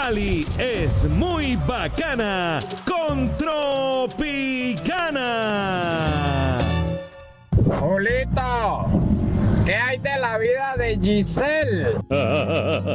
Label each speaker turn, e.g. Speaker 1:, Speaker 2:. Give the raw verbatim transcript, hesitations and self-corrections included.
Speaker 1: Cali es muy bacana con Tropicana.
Speaker 2: Julito, ¿qué hay de la vida de Giselle?